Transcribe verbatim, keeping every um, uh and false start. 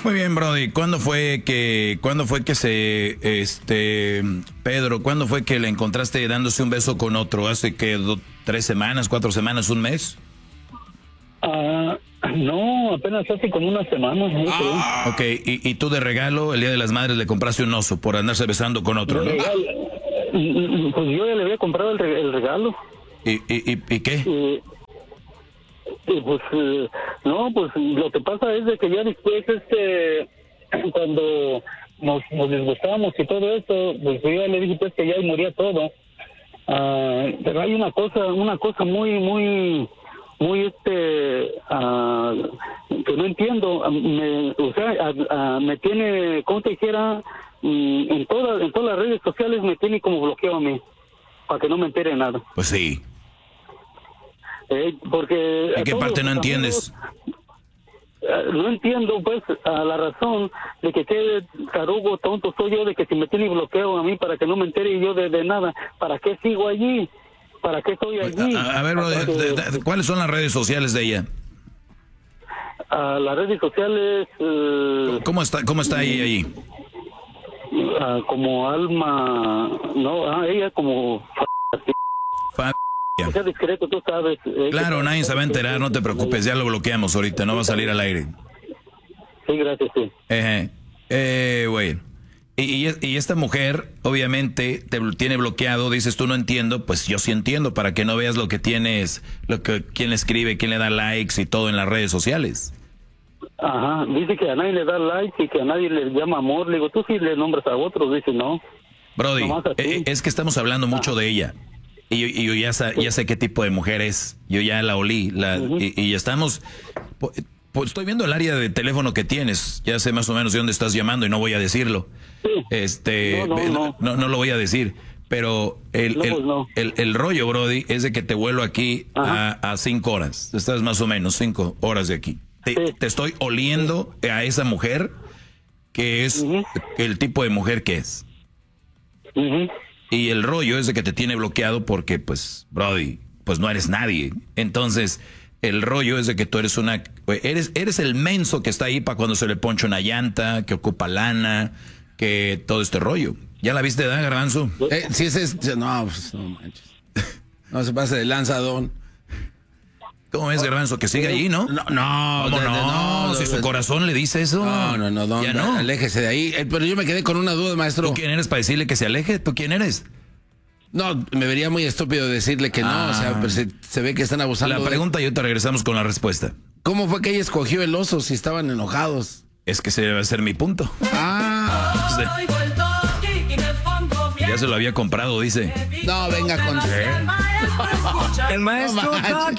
Muy bien, Brody. ¿Cuándo fue que, cuándo fue que se, este, Pedro, cuándo fue que le encontraste dándose un beso con otro? ¿Hace que do, tres semanas, cuatro semanas, un mes? Ah, no, apenas hace como una semana. ¿No? Ah, ok, y, y tú de regalo, el Día de las Madres, le compraste un oso por andarse besando con otro, ¿no? Regalo, pues yo ya le había comprado el, el regalo. ¿Y, y, y, y qué? Y, y pues, eh, no, pues lo que pasa es de que ya después, este, cuando nos, nos disgustábamos y todo esto, pues yo ya le dije pues que ya moría todo. Ah, pero hay una cosa, una cosa muy, muy... muy este uh, que no entiendo, me, o sea, uh, uh, me tiene, como te dijera, um, en todas en todas las redes sociales me tiene como bloqueado a mí, para que no me entere nada. Pues sí. Eh, porque ¿En qué parte no entiendes? Uh, no entiendo, pues, a la razón de que qué tarugo, tonto soy yo, de que si me tiene bloqueado a mí para que no me entere yo de, de nada, ¿para qué sigo allí? ¿Para qué estoy allí? A, a ver, bro, de, de, de, ¿cuáles son las redes sociales de ella? Uh, las redes sociales... Uh, ¿Cómo está cómo está ella allí? Uh, como Alma... No, ah, ella como... Fa O sea, discreto, tú sabes. Eh, claro, nadie se va a enterar, no te preocupes, ya lo bloqueamos ahorita, no va a salir al aire. Sí, gracias, sí. Eh, eh, güey. Y, y, y esta mujer, obviamente, te tiene bloqueado, dices tú no entiendo, pues yo sí entiendo, para que no veas lo que tienes, lo que quién escribe, quién le da likes y todo en las redes sociales. Ajá, dice que a nadie le da likes y que a nadie le llama amor. Le digo, tú sí le nombras a otros, dice no. Brody, eh, es que estamos hablando mucho ah. de ella. Y, y yo ya, sa, ya sé qué tipo de mujer es, yo ya la olí, la, uh-huh. y, y estamos... Pues estoy viendo el área de teléfono que tienes, ya sé más o menos de dónde estás llamando y no voy a decirlo. Sí. Este, no, no, no. no, no lo voy a decir, pero el, no, el, pues no. el, el rollo, Brody, es de que te vuelo aquí a, a cinco horas. Estás más o menos cinco horas de aquí. Te, sí. te estoy oliendo sí. a esa mujer que es uh-huh. el tipo de mujer que es. Uh-huh. Y el rollo es de que te tiene bloqueado porque, pues, Brody, pues no eres nadie. Entonces... El rollo es de que tú eres una... Eres, eres el menso que está ahí para cuando se le poncha una llanta, que ocupa lana, que todo este rollo. ¿Ya la viste, da, Garbanzo? Eh, sí, ese es... No, pues, no manches. No se pase de lanzadón. ¿Cómo es, Garbanzo? Que sigue allí, ¿no? No, no. ¿Cómo de, no? De, no si de, su de, corazón le dice eso. No, no, no, don, ya no. Aléjese de ahí. Eh, pero yo me quedé con una duda, maestro. ¿Tú quién eres para decirle que se aleje? ¿Tú quién eres? No, me vería muy estúpido decirle que no, ah, o sea, pero se, se ve que están abusando. La pregunta de... y ahorita regresamos con la respuesta. ¿Cómo fue que ella escogió el oso si estaban enojados? Es que ese debe ser mi punto. Ah. Sí. Ya se lo había comprado, dice. No, venga con... El maestro...